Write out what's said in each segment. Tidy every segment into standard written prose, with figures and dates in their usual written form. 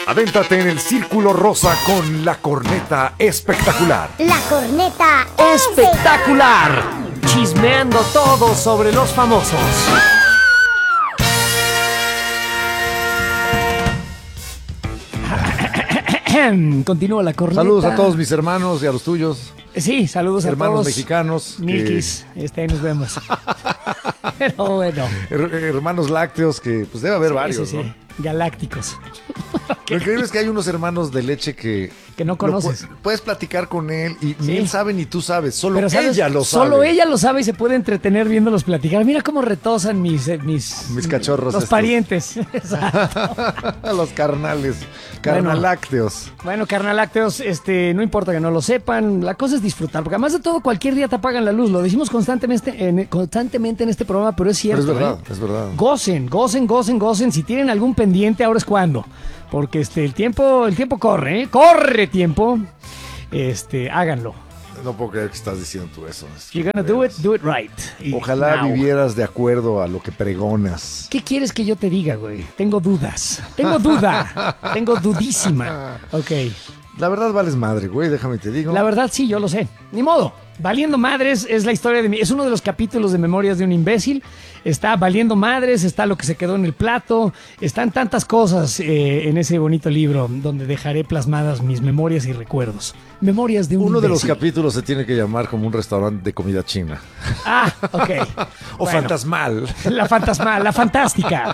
Adéntrate en el círculo rosa con la corneta espectacular. La corneta ¡Espectacular! Chismeando todo sobre los famosos. Continúa la corneta. Saludos a todos mis hermanos y a los tuyos. Sí, saludos a hermanos todos. mexicanos. Milkis, ahí nos vemos. Pero bueno. Hermanos lácteos, que pues debe haber varios, sí. ¿no? Galácticos. Lo increíble es que hay unos hermanos de leche que no conoces. Puedes platicar con él y Sí. ni él sabe ni tú sabes. Solo Pero, ¿sabes? ella lo sabe. Solo ella lo sabe y se puede entretener viéndolos platicar. Mira cómo retosan mis cachorros los estos. parientes. Exacto. Los carnales. Carnalácteos. Bueno, carnalácteos, no importa que no lo sepan, la cosa es disfrutar, porque además de todo, cualquier día te apagan la luz, lo decimos constantemente en este programa, pero es cierto. Pero es verdad, es verdad. Gocen, si tienen algún pendiente, ahora es cuando, porque el tiempo corre, corre tiempo, háganlo. No puedo creer que estás diciendo tú eso. If you're gonna do it right. Ojalá Now. vivieras de acuerdo a lo que pregonas. ¿Qué quieres que yo te diga, güey? Tengo dudas. Tengo dudísima. Ok. La verdad vales madre, güey, déjame te digo. La verdad sí, yo lo sé. Ni modo. Valiendo Madres es la historia es uno de los capítulos de Memorias de un imbécil. Está Valiendo Madres, está lo que se quedó en el plato, están tantas cosas en ese bonito libro donde dejaré plasmadas mis memorias y recuerdos. Memorias de un Uno de los imbécil. capítulos se tiene que llamar como un restaurante de comida china. Ah, ok. O Bueno, fantasmal. La fantástica.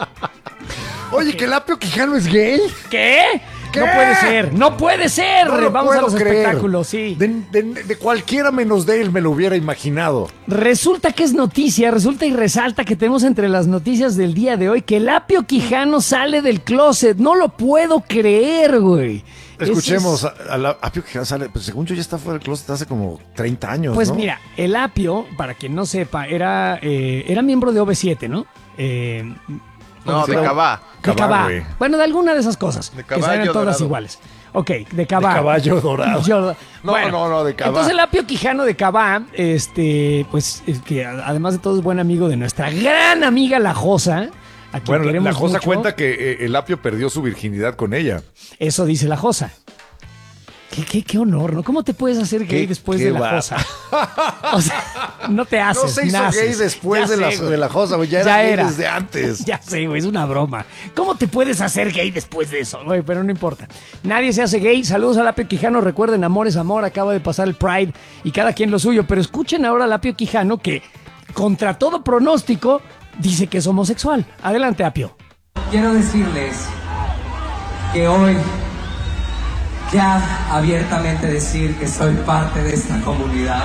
Oye, ¿que el Apio Quijano es gay? ¿Qué? ¿Qué? No puede ser. No lo Vamos a puedo los creer. espectáculos, sí. De cualquiera menos de él me lo hubiera imaginado. Resulta que es noticia, resulta y resalta que tenemos entre las noticias del día de hoy que el Apio Quijano sale del closet. No lo puedo creer, güey. Escuchemos al Apio Quijano sale, pues según yo ya está fuera del closet hace como 30 años, Pues ¿no? mira, el Apio, para quien no sepa, era miembro de OV7, ¿no? No, de Cabá. De Cabá, Cabá. güey. Bueno, de alguna de esas cosas. De que Caballo eran todas Dorado. iguales. Ok, de Cabá. De Caballo Dorado. No, de Cabá. Entonces el Apio Quijano de Cabá, pues es que además de todo es buen amigo de nuestra gran amiga La Josa, a quien Bueno, queremos la Josa mucho. cuenta que el Apio perdió su virginidad con ella. Eso dice La Josa. Qué honor, ¿no? ¿Cómo te puedes hacer gay después qué de La va. Josa? O sea, no te haces, No se hizo naces. gay después Ya de sé, la Josa, güey. Ya era gay desde antes. Ya sé, güey, es una broma. ¿Cómo te puedes hacer gay después de eso? Güey, pero no importa. Nadie se hace gay. Saludos al Apio Quijano. Recuerden, amor es amor. Acaba de pasar el Pride y cada quien lo suyo. Pero escuchen ahora al Apio Quijano que, contra todo pronóstico, dice que es homosexual. Adelante, Apio. Quiero decirles que hoy ya abiertamente decir que soy parte de esta comunidad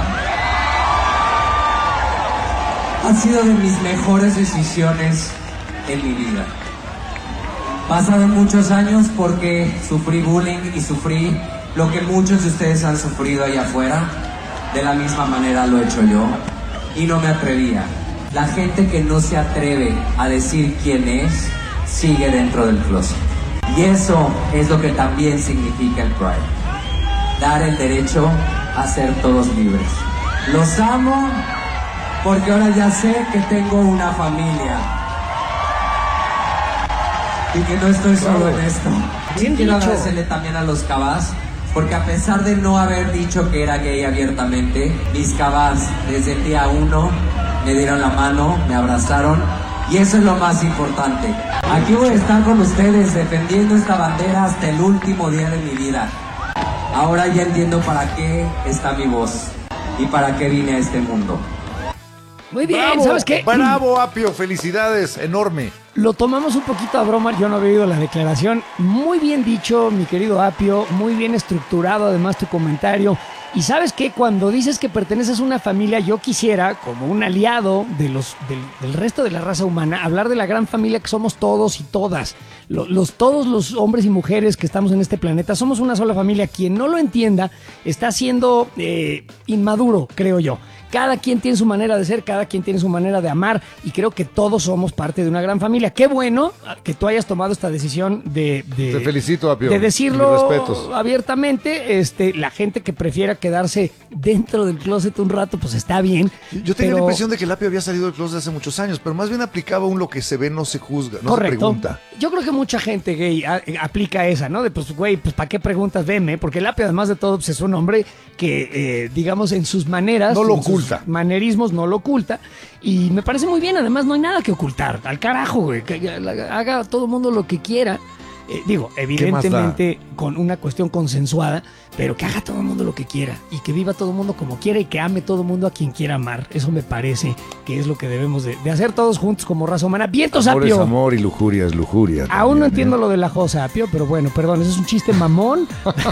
ha sido de mis mejores decisiones en mi vida. Pasaron muchos años porque sufrí bullying y sufrí lo que muchos de ustedes han sufrido allá afuera. De la misma manera lo he hecho yo y no me atrevía. La gente que no se atreve a decir quién es, sigue dentro del closet. Y eso es lo que también significa el Pride. Dar el derecho a ser todos libres. Los amo porque ahora ya sé que tengo una familia. Y que no estoy solo en esto. Bien Quiero dicho. agradecerle también a los Cabás, porque a pesar de no haber dicho que era gay abiertamente, mis Cabás desde el día 1 me dieron la mano, me abrazaron, y eso es lo más importante. Aquí voy a estar con ustedes defendiendo esta bandera hasta el último día de mi vida. Ahora ya entiendo para qué está mi voz y para qué vine a este mundo. Muy bien, Bravo, ¿sabes qué? Bravo, Apio, felicidades, enorme. Lo tomamos un poquito a broma, yo no había oído la declaración. Muy bien dicho, mi querido Apio, muy bien estructurado además tu comentario. Y sabes que cuando dices que perteneces a una familia, yo quisiera, como un aliado del resto de la raza humana, hablar de la gran familia que somos todos y todas. Todos los hombres y mujeres que estamos en este planeta somos una sola familia. Quien no lo entienda está siendo inmaduro, creo yo. Cada quien tiene su manera de ser, cada quien tiene su manera de amar y creo que todos somos parte de una gran familia. familia. Qué bueno que tú hayas tomado esta decisión Te felicito, Apio. de decirlo Mis respetos. abiertamente. La gente que prefiera quedarse dentro del closet un rato, pues está bien. Yo tenía la impresión de que el Apio había salido del closet hace muchos años, pero más bien aplicaba un lo que se ve no se juzga, no Correcto. se pregunta. Yo creo que mucha gente gay aplica esa, ¿no? De pues, güey, pues ¿para qué preguntas? Veme, porque el Apio, además de todo, pues, es un hombre que, digamos, en sus maneras, No lo en sus oculta. manerismos no lo oculta. Y me parece muy bien, además no hay nada que ocultar. Al carajo, güey, que haga todo el mundo lo que quiera. Digo, evidentemente con una cuestión consensuada, pero que haga todo el mundo lo que quiera y que viva todo el mundo como quiera y que ame todo el mundo a quien quiera amar. Eso me parece que es lo que debemos de hacer todos juntos como raza humana. ¡Vientos, Amor Apio! es amor y lujuria es lujuria. Aún no también, entiendo lo de la josa, Apio, pero bueno, perdón, eso es un chiste mamón,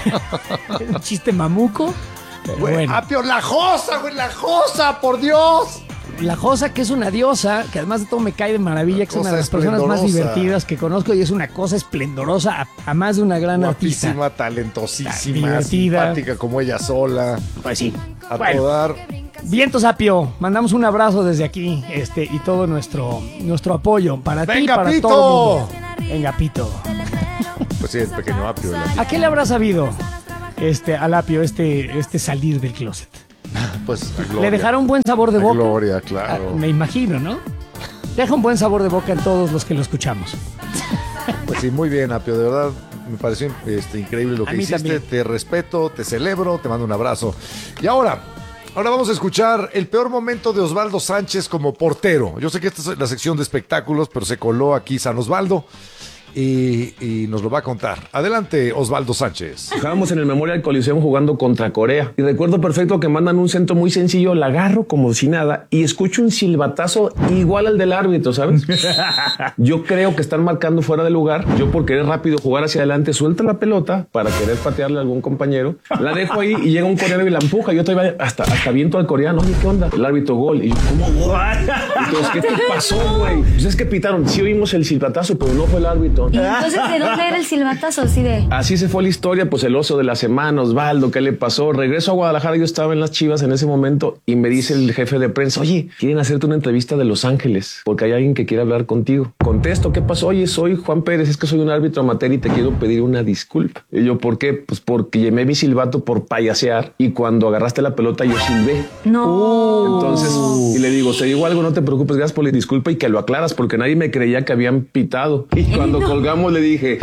un chiste mamuco, pero Güey, bueno. Apio, la josa, güey, la josa, por Dios. La Josa, que es una diosa, que además de todo me cae de maravilla, que es una de las personas más esplendorosa. divertidas que conozco y es una cosa esplendorosa a más de una gran artista. Guapísima, talentosísima, Divertida. simpática como ella sola. Pues sí. A Bueno, todo dar. vientos, Apio, mandamos un abrazo desde aquí y todo nuestro apoyo para ti y ¡Venga, para Pito! todo el mundo. Venga, Pito. Pues sí, el pequeño Apio. ¿A qué le habrá sabido al Apio este salir del closet? Pues a Le Gloria. dejará un buen sabor de A boca. Gloria, claro. Me imagino, ¿no? Deja un buen sabor de boca en todos los que lo escuchamos. Pues sí, muy bien, Apio, de verdad me pareció increíble lo A que mí hiciste. también. Te respeto, te celebro, te mando un abrazo. Y ahora vamos a escuchar el peor momento de Osvaldo Sánchez como portero. Yo sé que esta es la sección de espectáculos, pero se coló aquí San Osvaldo y nos lo va a contar. Adelante, Osvaldo Sánchez. Estábamos en el Memorial Coliseum jugando contra Corea y recuerdo perfecto que mandan un centro muy sencillo, la agarro como si nada y escucho un silbatazo igual al del árbitro, ¿sabes? Yo creo que están marcando fuera de lugar. Yo por querer rápido jugar hacia adelante suelto la pelota para querer patearle a algún compañero. La dejo ahí y llega un coreano y la empuja. Yo todavía hasta viento al coreano. Oye, ¿qué onda? El árbitro gol. Y yo, ¿cómo gol? Entonces, ¿qué te pasó, güey? Pues es que pitaron. Sí oímos el silbatazo, pero no fue el árbitro. ¿Y entonces de dónde era el silbatazo? Así de... Así se fue la historia, pues el oso de la semana, Osvaldo, ¿qué le pasó? Regreso a Guadalajara, yo estaba en las Chivas en ese momento y me dice el jefe de prensa, oye, quieren hacerte una entrevista de Los Ángeles porque hay alguien que quiere hablar contigo. Contesto, ¿qué pasó? Oye, soy Juan Pérez, es que soy un árbitro amateur y te quiero pedir una disculpa. Y yo, ¿por qué? Pues porque llamé mi silbato por payasear y cuando agarraste la pelota yo silbé. No. Entonces, y le digo, te digo algo, no te preocupes, gracias por la disculpa y que lo aclaras porque nadie me creía que habían pitado. Y cuando colgamos le dije...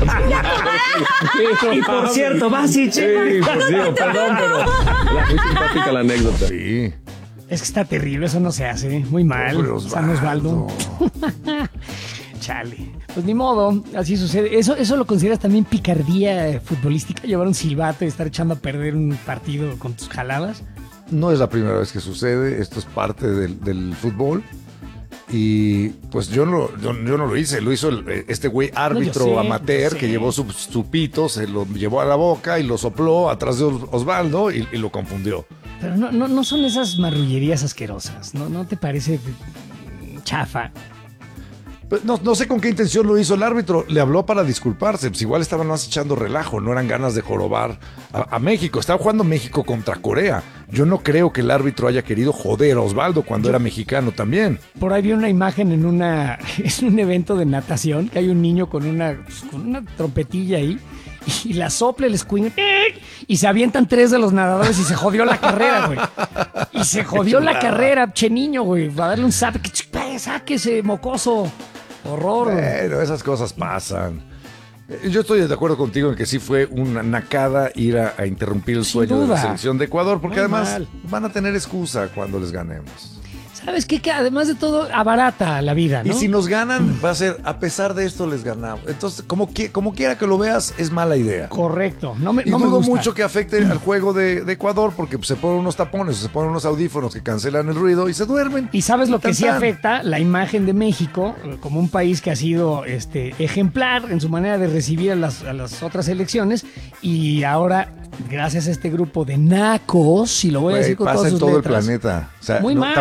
Y por cierto, vas y Sí, pues digo, perdón, pero muy simpática la anécdota. Sí. Es que está terrible, eso no se hace. Muy mal. Pobre San Osvaldo. Chale. Pues ni modo, así sucede. ¿Eso lo consideras también picardía futbolística? Llevar un silbato y estar echando a perder un partido con tus jaladas. No es la primera vez que sucede, esto es parte del fútbol. Y pues yo no lo hice, lo hizo este güey árbitro yo sé, amateur yo sé. que llevó su pito, se lo llevó a la boca y lo sopló atrás de Osvaldo y lo confundió. Pero no son esas marrullerías asquerosas, ¿no te parece chafa? Pues no sé con qué intención lo hizo el árbitro, le habló para disculparse, pues igual estaban más echando relajo, no eran ganas de jorobar a México, estaba jugando México contra Corea. Yo no creo que el árbitro haya querido joder a Osvaldo cuando era mexicano también. Por ahí vi una imagen en un evento de natación, que hay un niño con una trompetilla ahí, y la sopla el swing, y se avientan 3 de los nadadores y se jodió la carrera, güey. Y se jodió la carrera, che niño, güey. Va a darle un zap, sáquese, mocoso. Horror. Pero esas cosas pasan. Yo estoy de acuerdo contigo en que sí fue una nacada ir a interrumpir el Sin sueño de la duda. selección de Ecuador, porque Muy además mal. van a tener excusa cuando les ganemos. ¿Sabes qué? Que además de todo, abarata la vida, ¿no? Y si nos ganan, va a ser, a pesar de esto les ganamos. Entonces, como quiera que lo veas, es mala idea. Correcto. No me Y dudo gusta. mucho que afecte al juego de Ecuador, porque pues, se ponen unos tapones, se ponen unos audífonos que cancelan el ruido y se duermen. Y sabes lo que Tan, sí tan. afecta, la imagen de México como un país que ha sido ejemplar en su manera de recibir a las otras elecciones y ahora, gracias a este grupo de nacos, y lo voy a Güey, decir con pasa todas en sus todo letras, el planeta. O sea, Muy mal. tampoco creas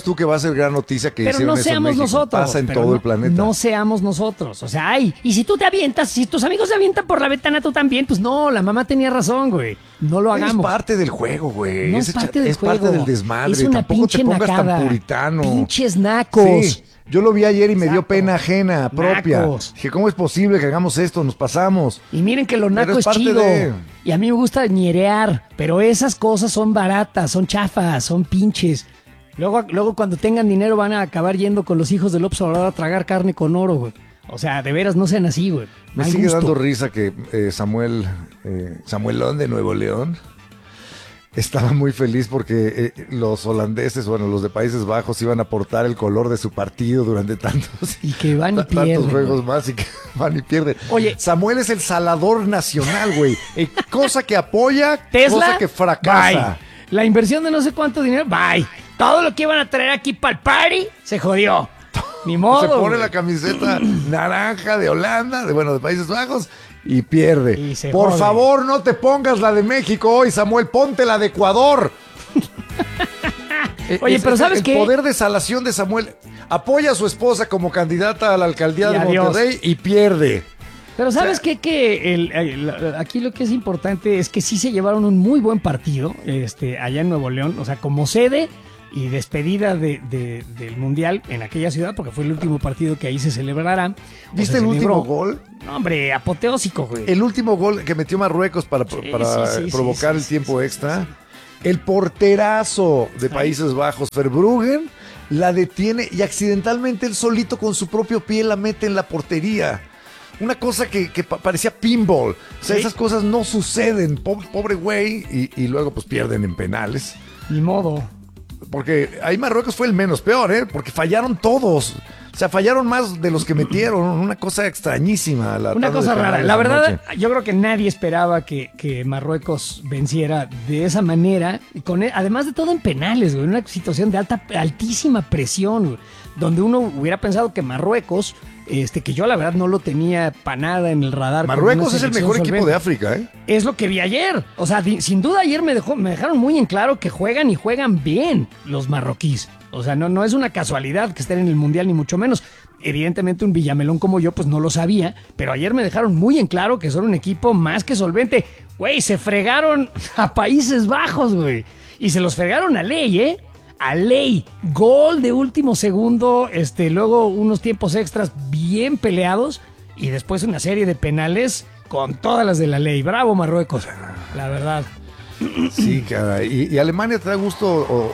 tú que va a ser gran noticia que Pero hicieron no eso en seamos México? nosotros. Pasa en pero todo no, el planeta. No seamos nosotros. O sea, y si tú te avientas, si tus amigos se avientan por la ventana, tú también. Pues no, la mamá tenía razón, güey. No lo Es hagamos. parte del juego, güey. No es parte del juego. parte del desmadre. Es una Tampoco te pinche pongas nacada. tan puritano. Pinches nacos. Sí, yo lo vi ayer y me dio Exacto. pena ajena, propia. Nacos. Dije, ¿cómo es posible que hagamos esto? Nos pasamos. Y miren que lo Pero naco es es parte chido. de- Y a mí me gusta ñerear. Pero esas cosas son baratas, son chafas, son pinches. Luego cuando tengan dinero van a acabar yendo con los hijos del López Obrador a tragar carne con oro, güey. O sea, de veras, no sean así, güey. Me Mal sigue gusto. dando risa que Samuelón de Nuevo León estaba muy feliz porque los holandeses, bueno, los de Países Bajos iban a aportar el color de su partido durante tantos, Y que van y tantos pierden. juegos más y que van y pierden. Oye. Samuel es el salador nacional, güey. Cosa que apoya, Tesla, cosa que fracasa. bye. La inversión de no sé cuánto dinero, bye. Todo lo que iban a traer aquí para el party, se jodió. Ni modo. Se pone güey. la camiseta naranja de Holanda, de Países Bajos, y pierde. Y se Por jode. favor, no te pongas la de México hoy, Samuel, ponte la de Ecuador. Oye, pero ¿sabes el qué? poder de salación de Samuel. Apoya a su esposa como candidata a la alcaldía Y de adiós. Monterrey y pierde. Pero ¿sabes qué? Que aquí lo que es importante es que sí se llevaron un muy buen partido allá en Nuevo León. O sea, como sede y despedida del Mundial en aquella ciudad, porque fue el último partido que ahí se celebrará. O ¿Viste se el último celebró. gol? No, hombre, apoteósico, güey. El último gol que metió Marruecos para Sí, sí, provocar sí, el sí, tiempo sí, extra. sí. El porterazo de Países Bajos, Verbruggen, la detiene y accidentalmente él solito con su propio pie la mete en la portería. Una cosa que parecía pinball. O sea, Sí. esas cosas no suceden. Pobre güey. Y luego pues pierden en penales. Ni modo. Porque ahí Marruecos fue el menos peor, ¿eh? Porque fallaron todos. O sea, fallaron más de los que metieron. Una cosa extrañísima. Una cosa rara. La verdad, noche. yo creo que nadie esperaba que Marruecos venciera de esa manera. Y además de todo en penales, güey. Una situación de altísima presión, güey, donde uno hubiera pensado que Marruecos, que yo la verdad no lo tenía para nada en el radar. como Marruecos una es el selección mejor equipo solvente. de África, ¿eh? Es lo que vi ayer. O sea, sin duda ayer me dejaron muy en claro que juegan y juegan bien los marroquíes. O sea, no es una casualidad que estén en el Mundial, ni mucho menos. Evidentemente un villamelón como yo, pues no lo sabía. Pero ayer me dejaron muy en claro que son un equipo más que solvente. Güey, se fregaron a Países Bajos, güey. Y se los fregaron a ley, ¿eh? A ley. Gol de último segundo, luego unos tiempos extras bien peleados. Y después una serie de penales con todas las de la ley. Bravo, Marruecos. La verdad. Sí, caray. ¿Y Alemania te da gusto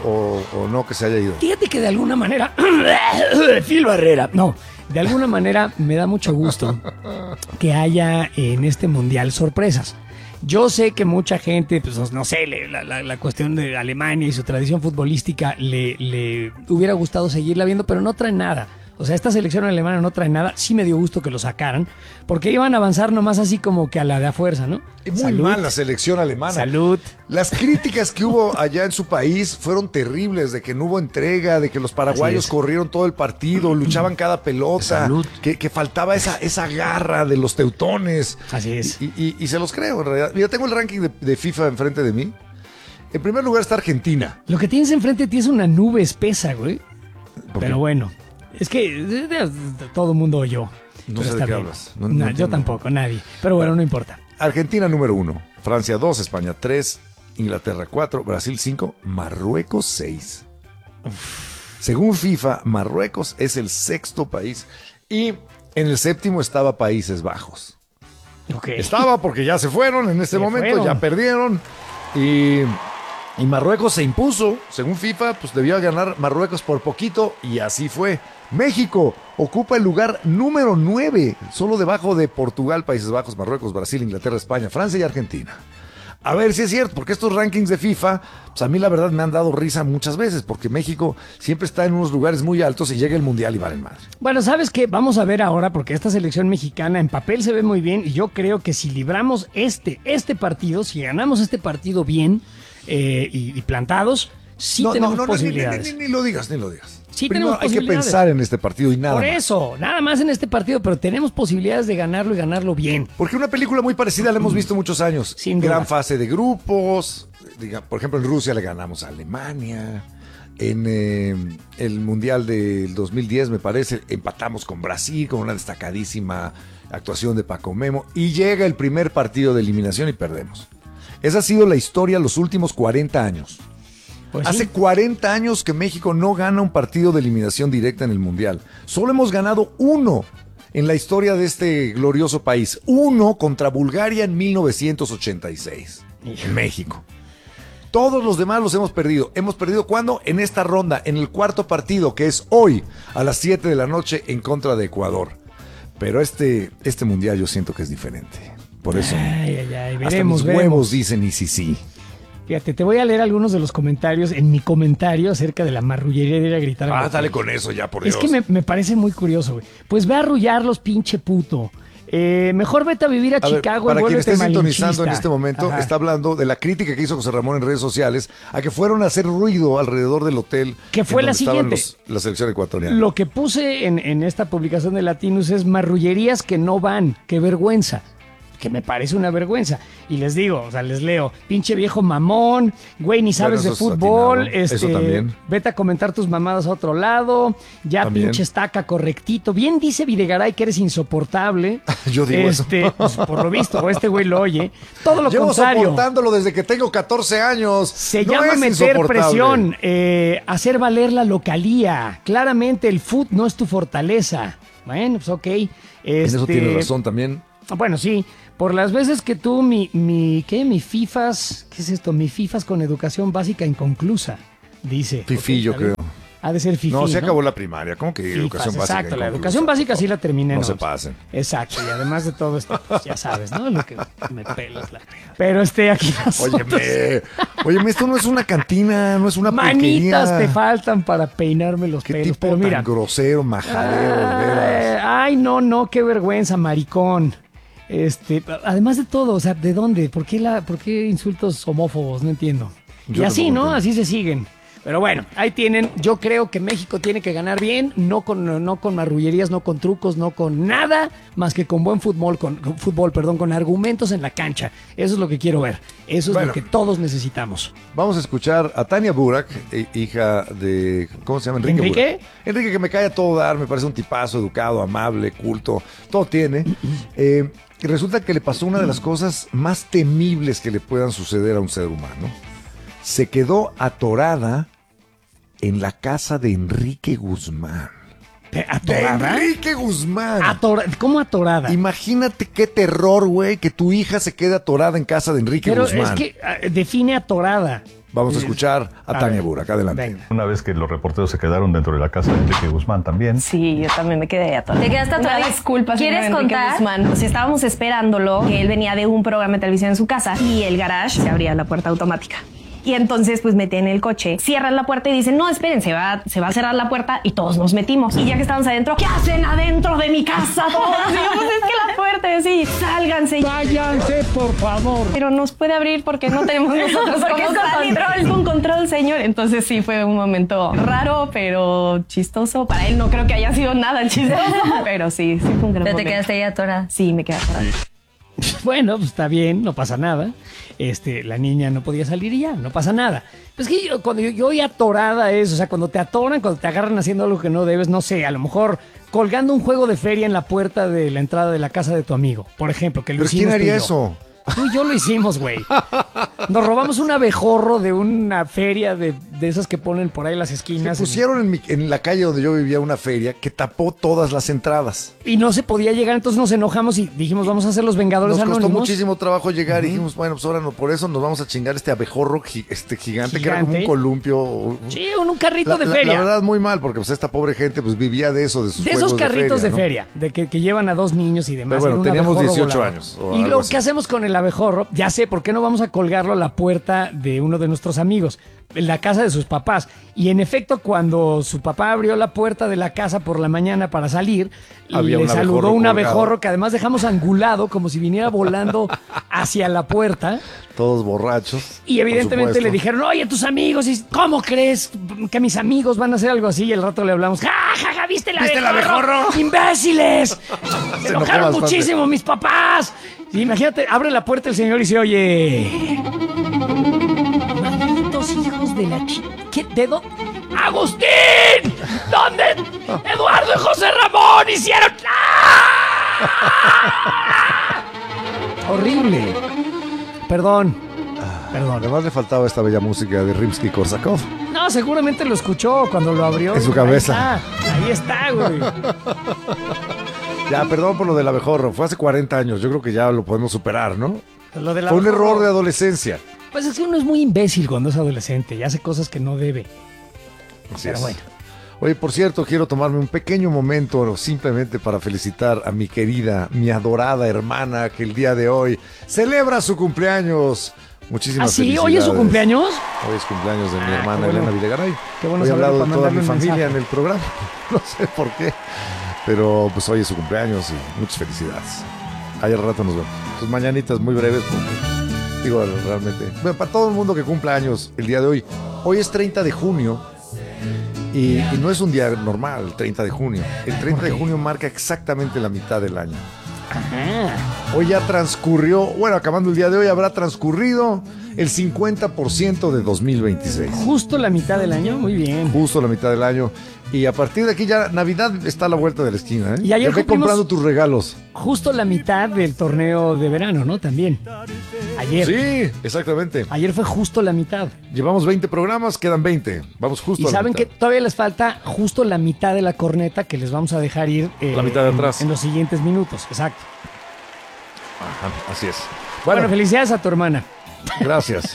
o no que se haya ido? Fíjate que de alguna manera. Phil Barrera. No, de alguna manera me da mucho gusto que haya en este mundial sorpresas. Yo sé que mucha gente, pues no sé, la cuestión de Alemania y su tradición futbolística le hubiera gustado seguirla viendo, pero no trae nada. O sea, esta selección alemana no trae nada. Sí me dio gusto que lo sacaran, porque iban a avanzar nomás así como que a la de a fuerza, ¿no? Muy mal la selección alemana. Salud. Las críticas que hubo allá en su país fueron terribles, de que no hubo entrega, de que los paraguayos corrieron todo el partido, luchaban cada pelota, Salud. que faltaba esa garra de los teutones. Así es. Y se los creo, en realidad. Mira, tengo el ranking de FIFA enfrente de mí. En primer lugar está Argentina. Lo que tienes enfrente de ti es una nube espesa, güey. ¿Por Pero qué? bueno, es que todo el mundo oyó. No Pero sé de está qué bien. hablas. No No, yo entiendo. tampoco, nadie. Pero bueno, no importa. Argentina número 1, Francia 2, España 3, Inglaterra 4, Brasil 5, Marruecos 6. Según FIFA, Marruecos es el sexto país y en el séptimo estaba Países Bajos. Ok. Estaba porque ya se fueron en este Se momento, fueron. ya perdieron y Marruecos se impuso. Según FIFA, pues debía ganar Marruecos por poquito y así fue. México ocupa el lugar número 9, solo debajo de Portugal, Países Bajos, Marruecos, Brasil, Inglaterra, España, Francia y Argentina. A ver si es cierto, porque estos rankings de FIFA, pues a mí la verdad me han dado risa muchas veces, porque México siempre está en unos lugares muy altos y llega el Mundial y valen madre. Bueno, ¿sabes qué? Vamos a ver ahora, porque esta selección mexicana en papel se ve muy bien y yo creo que si libramos este partido, si ganamos este partido bien y plantados, sí tenemos posibilidades. Ni lo digas, ni lo digas. Sí Primero tenemos hay que posibilidades. pensar en este partido y nada Por más. eso, nada más en este partido, pero tenemos posibilidades de ganarlo y ganarlo bien. Porque una película muy parecida la hemos visto muchos años. Sin duda. Gran fase de grupos. Por ejemplo, en Rusia le ganamos a Alemania. en el Mundial del 2010, me parece, empatamos con Brasil con una destacadísima actuación de Paco Memo y llega el primer partido de eliminación y perdemos. Esa ha sido la historia los últimos 40 años. Pues Hace sí. 40 años que México no gana un partido de eliminación directa en el Mundial. Solo hemos ganado uno en la historia de este glorioso país. Uno contra Bulgaria en 1986, en México. Todos los demás los hemos perdido. ¿Hemos perdido cuándo? En esta ronda, en el cuarto partido, que es hoy, a las 7 de la noche, en contra de Ecuador. Pero este Mundial yo siento que es diferente. Por eso, Ay, hasta veremos, mis huevos dicen y sí. Fíjate, te voy a leer algunos de los comentarios en mi comentario acerca de la marrullería de ir a gritar. a Dale con eso ya, por Dios. Es que me parece muy curioso, güey. Pues ve a arrullarlos, pinche puto. Mejor vete a vivir a Chicago para y quien vuélvete esté sintonizando malinchista. en este momento, Ajá. está hablando de la crítica que hizo José Ramón en redes sociales a que fueron a hacer ruido alrededor del hotel. Que fue en la donde estaban siguiente. la selección ecuatoriana. Lo que puse en esta publicación de Latinus es marrullerías que no van. Qué vergüenza. Que me parece una vergüenza. Y les digo, o sea, les leo, pinche viejo mamón, güey, ni sabes Bueno, de eso es fútbol, atinado. Eso también. vete a comentar tus mamadas a otro lado, ya También. pinche estaca correctito. Bien dice Videgaray que eres insoportable. Yo digo eso. Pues, por lo visto, o este güey lo oye. Todo lo Llevo contrario. soportándolo desde que tengo 14 años. Se No llama es meter insoportable. presión, hacer valer la localía. Claramente el fut no es tu fortaleza. Bueno, pues ok. En eso tiene razón también. Bueno, sí. Por las veces que tú, mi FIFAs, ¿qué es esto? Mi FIFAs con educación básica inconclusa, dice. Fifí, Ok, yo está bien. creo. Ha de ser FIFI, No, se acabó la primaria. ¿Cómo que FIFAs, educación básica? exacto, la inconclusa? educación básica sí la terminé. No se pasen. Exacto, y además de todo esto, pues, ya sabes, ¿no? Lo que me pelas la... Pero aquí las Óyeme, esto no es una cantina, no es una manitas pulquería. te faltan para peinarme los Qué pelos. tipo Pero mira, tan grosero, majadero, de veras. ay, no, qué vergüenza, maricón. Además de todo, o sea, ¿de dónde? ¿Por qué insultos homófobos? No entiendo. Yo Y así, tampoco ¿no? entiendo. Así se siguen. Pero bueno, ahí tienen. Yo creo que México tiene que ganar bien, no con marrullerías, no con trucos, no con nada, más que con buen fútbol, con argumentos en la cancha. Eso es lo que quiero ver. Eso es Bueno. lo que todos necesitamos. Vamos a escuchar a Tania Burak, hija de... ¿Cómo se llama? ¿Enrique? Burak. Enrique, que me cae a todo dar, me parece un tipazo, educado, amable, culto, todo tiene. Y resulta que le pasó una de las cosas más temibles que le puedan suceder a un ser humano. Se quedó atorada en la casa de Enrique Guzmán. ¿Atorada? ¡De Enrique Guzmán! ¿Cómo atorada? Imagínate qué terror, güey, que tu hija se quede atorada en casa de Enrique Pero Guzmán. es que define atorada. Vamos a escuchar a Tania ver, Burak. Adelante. venga. Una vez que los reporteros se quedaron dentro de la casa de Enrique Guzmán también. Sí, yo también me quedé atorada. ¿Te quedaste atorada? Una disculpa, señor ¿Quieres Enrique contar? Guzmán. O sea, estábamos esperándolo, que él venía de un programa de televisión en su casa y el garage se abría la puerta automática. Y entonces pues metí en el coche, cierran la puerta y dicen, no, esperen, se va a cerrar la puerta y todos nos metimos. Y ya que estábamos adentro, ¿qué hacen adentro de mi casa todos? Y yo, pues es que la puerta es así, sálganse. Váyanse, por favor. Pero nos puede abrir porque no tenemos nosotros Porque cómo es con salir. Con control, señor. Entonces sí fue un momento raro, pero chistoso. Para él no creo que haya sido nada chistoso, pero sí fue un gran Pero te momento. quedaste ahí atorada. Sí, me quedé atorada. Bueno, pues está bien, no pasa nada. La niña no podía salir y ya, no pasa nada. Pues que cuando yo oí atorada es, o sea, cuando te atoran, cuando te agarran haciendo algo que no debes, no sé, a lo mejor colgando un juego de feria en la puerta de la entrada de la casa de tu amigo, por ejemplo, que lo ¿Pero hicimos quién tú y haría yo. eso? Tú y yo lo hicimos, güey. Nos robamos un abejorro de una feria de esas que ponen por ahí en las Se esquinas. pusieron en la calle donde yo vivía una feria que tapó todas las entradas. Y no se podía llegar, entonces nos enojamos y dijimos, vamos a hacer los Vengadores Nos costó Anónimos. muchísimo trabajo llegar y dijimos, bueno, pues ahora no, por eso nos vamos a chingar este abejorro gigante, que era como un Gigante. columpio. Sí, un carrito de feria. La verdad, muy mal, porque pues esta pobre gente pues vivía de eso, de sus De esos juegos carritos de ¿no? feria, de que llevan a dos niños y demás. Pero bueno, en un teníamos abejorro 18 volador. años o Y algo lo así. que hacemos con el abejorro, ya sé, ¿por qué no vamos a colgarlo a la puerta de uno de nuestros amigos? En la casa de sus papás. Y en efecto, cuando su papá abrió la puerta de la casa por la mañana para salir, Había le un saludó abejorro un colgado. abejorro que además dejamos angulado como si viniera volando hacia la puerta. Todos borrachos. Y evidentemente por le supuesto. dijeron, oye, tus amigos, ¿y ¿cómo crees que mis amigos van a hacer algo así? Y el rato le hablamos, ¡ja, ja, ja! ¿Viste el abejorro? ¡Imbéciles! Se enojó enojaron bastante. muchísimo mis papás. Y imagínate, abre la puerta el señor y dice, oye... Malditos hijos de la ¿Qué? ¿De dónde? ¡Agustín! ¿Dónde Eduardo y José Ramón hicieron? Horrible. Perdón. Además le faltaba esta bella música de Rimsky-Korsakov. No, seguramente lo escuchó cuando lo abrió. En su cabeza. Ahí está, güey. Ya, perdón por lo del abejorro. Fue hace 40 años. Yo creo que ya lo podemos superar, ¿no? Lo del Fue un abejorro. error de adolescencia. Pues es que uno es muy imbécil cuando es adolescente y hace cosas que no debe. Así Pero es. bueno. Oye, por cierto, quiero tomarme un pequeño momento simplemente para felicitar a mi querida, mi adorada hermana que el día de hoy celebra su cumpleaños. Muchísimas ¿Ah, sí? felicidades. ¿Hoy es su cumpleaños? Hoy es cumpleaños de mi hermana qué bueno. Elena Videgaray. Qué bueno Hoy he saberlo hablado de para toda mi mandarle un familia mensaje. en el programa. No sé por qué. Pero pues hoy es su cumpleaños y muchas felicidades. Ahí al rato nos vemos. Sus mañanitas muy breves porque, digo, realmente. Bueno, para todo el mundo que cumpla años el día de hoy. Hoy es 30 de junio. Y no es un día normal, el 30 de junio. El 30 de junio marca exactamente la mitad del año. Hoy ya transcurrió, bueno, acabando el día de hoy, habrá transcurrido el 50% de 2026. Justo la mitad del año, muy bien. Justo la mitad del año. Y a partir de aquí ya Navidad está a la vuelta de la esquina, ¿eh? Y ayer Ya ve cumplimos- comprando tus regalos. Justo la mitad del torneo de verano, ¿no? También. Ayer. Sí, exactamente. Ayer fue justo la mitad. Llevamos 20 programas, quedan 20. Vamos justo Y a la saben mitad. que todavía les falta justo la mitad de la corneta que les vamos a dejar ir. La mitad de atrás. En los siguientes minutos, exacto. Ajá, así es. Bueno, felicidades a tu hermana. Gracias.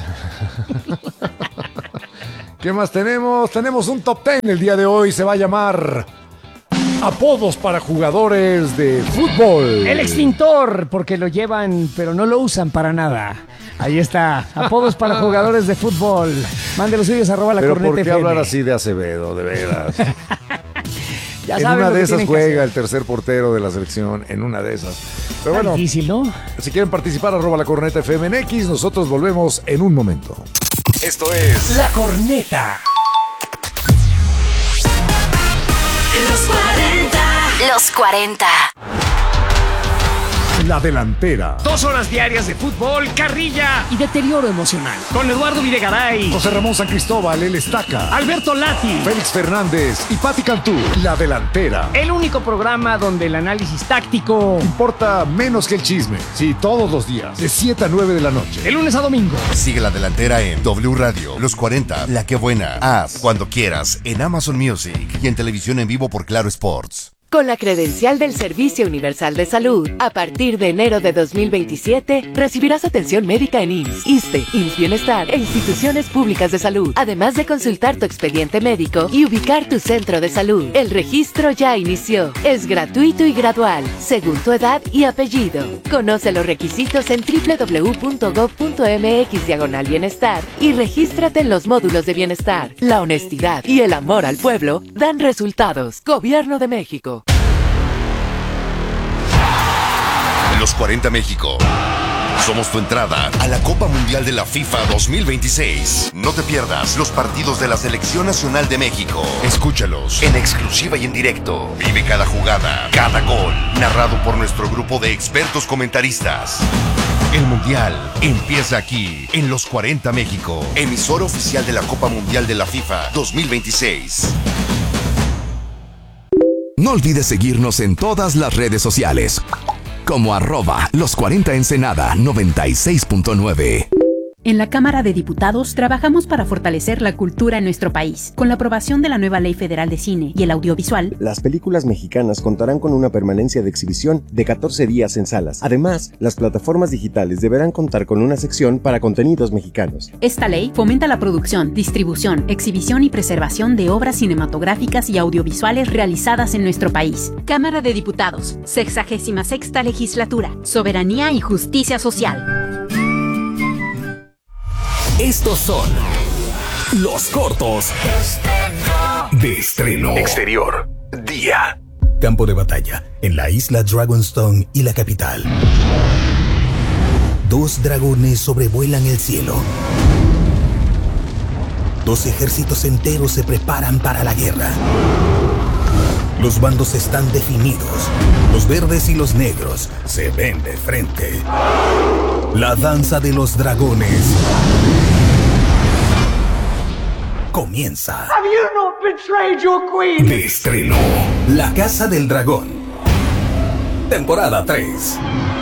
¿Qué más tenemos? Tenemos un top 10 el día de hoy. Se va a llamar Apodos para jugadores de fútbol. El extintor, porque lo llevan, pero no lo usan para nada. Ahí está. Apodos para jugadores de fútbol. Mande los suyos @la Pero corneta ¿por qué FM. hablar así de Acevedo, de veras? Ya En saben una lo de que esas tienen que juega hacer. el tercer portero de la selección, en una de esas. Pero bueno, Difícil, ¿no? si quieren participar, @la corneta FM en X. Nosotros volvemos en un momento. Esto es La corneta. Los 40. La Delantera. 2 horas diarias de fútbol, carrilla y deterioro emocional. Con Eduardo Videgaray, José Ramón San Cristóbal, el Estaca, Alberto Lati. Félix Fernández y Pati Cantú. La Delantera. El único programa donde el análisis táctico. Importa menos que el chisme. Sí, todos los días, de 7 a 9 de la noche. De lunes a domingo. Sigue La Delantera en W Radio, Los 40, La Que Buena, Haz, Cuando Quieras, en Amazon Music y en televisión en vivo por Claro Sports. Con la credencial del Servicio Universal de Salud, a partir de enero de 2027, recibirás atención médica en IMSS, ISSSTE, IMSS Bienestar e instituciones públicas de salud, además de consultar tu expediente médico y ubicar tu centro de salud. El registro ya inició. Es gratuito y gradual, según tu edad y apellido. Conoce los requisitos en www.gov.mx/bienestar y regístrate en los módulos de bienestar. La honestidad y el amor al pueblo dan resultados. Gobierno de México. Los 40 México. Somos tu entrada a la Copa Mundial de la FIFA 2026. No te pierdas los partidos de la Selección Nacional de México. Escúchalos en exclusiva y en directo. Vive cada jugada, cada gol, narrado por nuestro grupo de expertos comentaristas. El Mundial empieza aquí, en Los 40 México, emisora oficial de la Copa Mundial de la FIFA 2026. No olvides seguirnos en todas las redes sociales, como @Los 40 Ensenada 96.9. En la Cámara de Diputados trabajamos para fortalecer la cultura en nuestro país. Con la aprobación de la nueva Ley Federal de Cine y el Audiovisual, las películas mexicanas contarán con una permanencia de exhibición de 14 días en salas. Además, las plataformas digitales deberán contar con una sección para contenidos mexicanos. esta ley fomenta la producción, distribución, exhibición y preservación de obras cinematográficas y audiovisuales realizadas en nuestro país. Cámara de Diputados, 66ª Legislatura, Soberanía y Justicia Social. Estos son los cortos de estreno. Exterior, día. Campo de batalla en la isla Dragonstone y la capital. 2 dragones sobrevuelan el cielo. 2 ejércitos enteros se preparan para la guerra. Los bandos están definidos. Los verdes y los negros se ven de frente. La danza de los dragones comienza. Have you not betrayed your queen? De estreno, La Casa del Dragón. Temporada 3.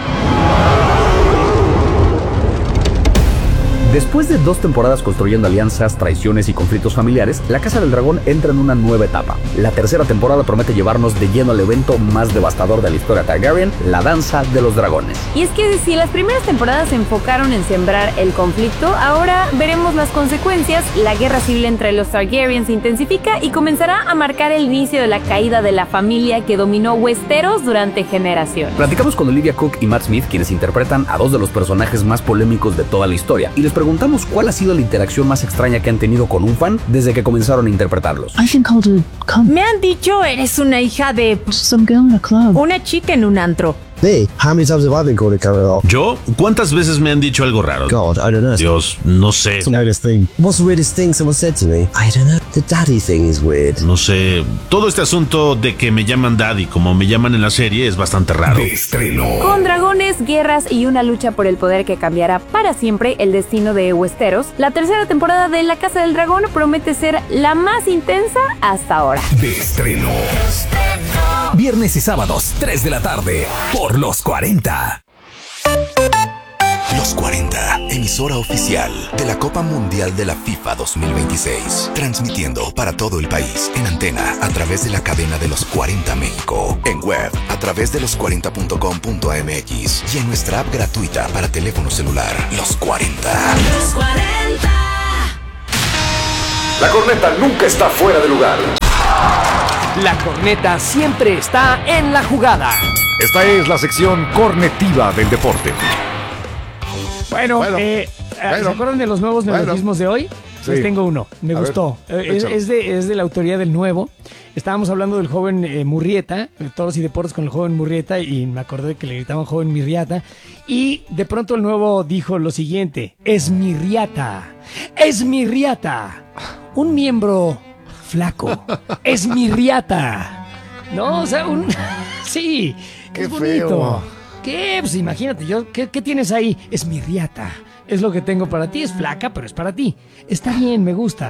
Después de 2 temporadas construyendo alianzas, traiciones y conflictos familiares, La Casa del Dragón entra en una nueva etapa. La tercera temporada promete llevarnos de lleno al evento más devastador de la historia Targaryen, la Danza de los Dragones. Y es que si las primeras temporadas se enfocaron en sembrar el conflicto, ahora veremos las consecuencias. La guerra civil entre los Targaryen se intensifica y comenzará a marcar el inicio de la caída de la familia que dominó Westeros durante generaciones. Platicamos con Olivia Cook y Matt Smith, quienes interpretan a 2 de los personajes más polémicos de toda la historia, y les preguntamos cuál ha sido la interacción más extraña que han tenido con un fan desde que comenzaron a interpretarlos. Me han dicho, eres una hija de una chica en un antro. ¿Yo? ¿Cuántas veces me han dicho algo raro? God, I don't know. Dios, no sé. What's the weirdest thing someone said to me? I don't know. The daddy thing is weird. No sé. Todo este asunto de que me llaman daddy como me llaman en la serie es bastante raro. De estreno. Con dragones, guerras y una lucha por el poder que cambiará para siempre el destino de Westeros, la tercera temporada de La Casa del Dragón promete ser la más intensa hasta ahora. De estreno. Viernes y sábados, 3 de la tarde, por Los 40. Los 40, emisora oficial de la Copa Mundial de la FIFA 2026. Transmitiendo para todo el país en antena a través de la cadena de Los 40 México. En web a través de los40.com.mx y en nuestra app gratuita para teléfono celular. Los 40. Los 40. La corneta nunca está fuera de lugar. La corneta siempre está en la jugada. Esta es la sección cornetiva del deporte. Bueno, ¿se acuerdan de los nuevos neologismos de hoy? Sí. Les tengo uno, me gustó. Es de la autoría del Nuevo. Estábamos hablando del joven Murrieta, de Toros y Deportes con el joven Murrieta, y me acordé que le gritaban joven Mirriata. Y de pronto el Nuevo dijo lo siguiente: Esmirriata, Esmirriata, un miembro flaco, Esmirriata. No, o sea, sí, qué es bonito. Feo. ¿Qué? Pues imagínate, ¿qué tienes ahí? Esmirriata. Es lo que tengo para ti, es flaca, pero es para ti. Está bien, me gusta.